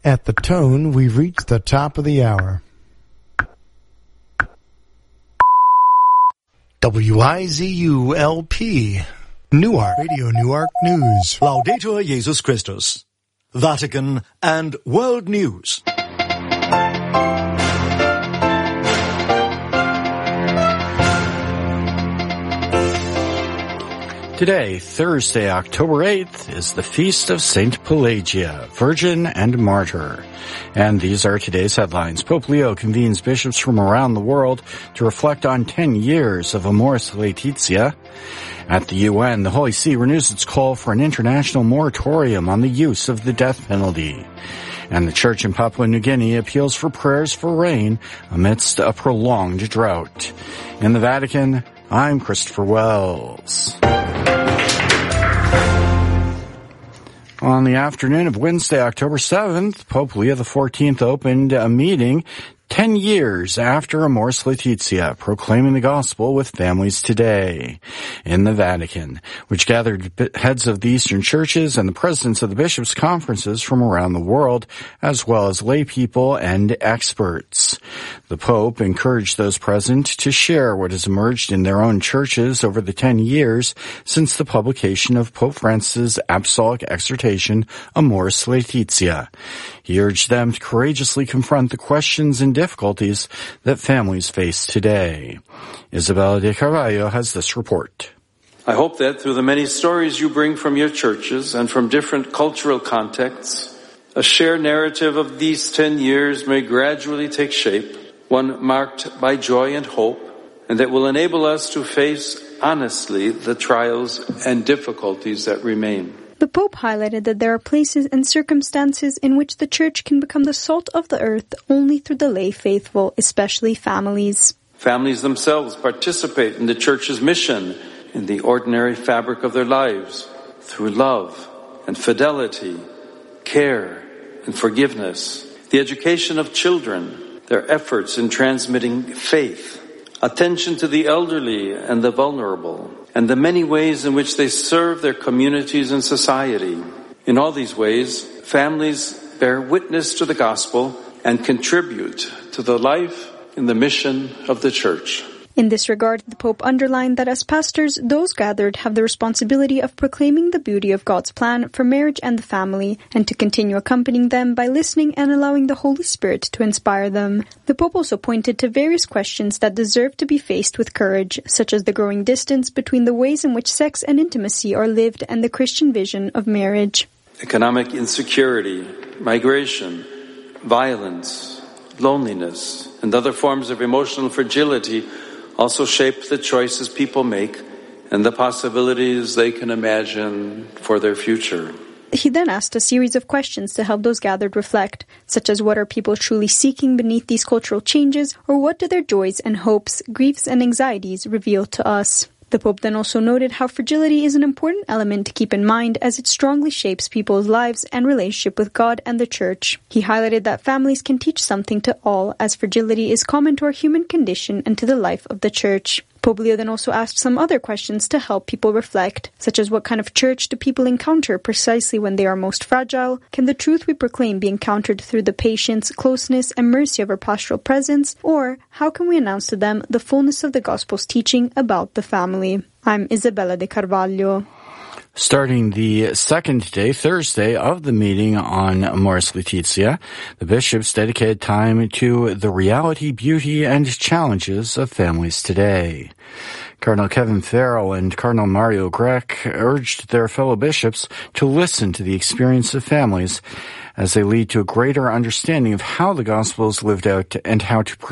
At the tone, we've reached the top of the hour. WIZU-LP, Newark, Radio Newark News. Laudetur Jesus Christus. Vatican and World News. Today, Thursday, October 8th, is the feast of Saint Pelagia, Virgin and Martyr. And these are today's headlines. Pope Leo convenes bishops from around the world to reflect on 10 years of Amoris Laetitia. At the UN, the Holy See renews its call for an international moratorium on the use of the death penalty. And the Church in Papua New Guinea appeals for prayers for rain amidst a prolonged drought. In the Vatican, I'm Christopher Wells. On the afternoon of Wednesday, October 7th, Pope Leo XIV opened a meeting 10 years after Amoris Laetitia, proclaiming the gospel with families today in the Vatican, which gathered heads of the Eastern churches and the presidents of the bishops' conferences from around the world, as well as lay people and experts. The Pope encouraged those present to share what has emerged in their own churches over the 10 years since the publication of Pope Francis' apostolic exhortation, Amoris Laetitia. He urged them to courageously confront the questions and difficulties that families face today. Isabella de Carvalho has this report. I hope that through the many stories you bring from your churches and from different cultural contexts, a shared narrative of these 10 years may gradually take shape, one marked by joy and hope, and that will enable us to face honestly the trials and difficulties that remain. The Pope highlighted that there are places and circumstances in which the Church can become the salt of the earth only through the lay faithful, especially families. Families themselves participate in the Church's mission in the ordinary fabric of their lives through love and fidelity, care and forgiveness, the education of children, their efforts in transmitting faith, attention to the elderly and the vulnerable, and the many ways in which they serve their communities and society. In all these ways, families bear witness to the gospel and contribute to the life and the mission of the Church. In this regard, the Pope underlined that as pastors, those gathered have the responsibility of proclaiming the beauty of God's plan for marriage and the family, and to continue accompanying them by listening and allowing the Holy Spirit to inspire them. The Pope also pointed to various questions that deserve to be faced with courage, such as the growing distance between the ways in which sex and intimacy are lived and the Christian vision of marriage. Economic insecurity, migration, violence, loneliness, and other forms of emotional fragility also shape the choices people make and the possibilities they can imagine for their future. He then asked a series of questions to help those gathered reflect, such as what are people truly seeking beneath these cultural changes, or what do their joys and hopes, griefs and anxieties reveal to us? The Pope then also noted how fragility is an important element to keep in mind as it strongly shapes people's lives and relationship with God and the Church. He highlighted that families can teach something to all, as fragility is common to our human condition and to the life of the Church. Pope Leo then also asked some other questions to help people reflect, such as what kind of church do people encounter precisely when they are most fragile? Can the truth we proclaim be encountered through the patience, closeness, and mercy of our pastoral presence? Or how can we announce to them the fullness of the Gospel's teaching about the family? I'm Isabella de Carvalho. Starting the second day, Thursday, of the meeting on Amoris Laetitia, the bishops dedicated time to the reality, beauty, and challenges of families today. Cardinal Kevin Farrell and Cardinal Mario Grech urged their fellow bishops to listen to the experience of families as they lead to a greater understanding of how the gospel is lived out and how to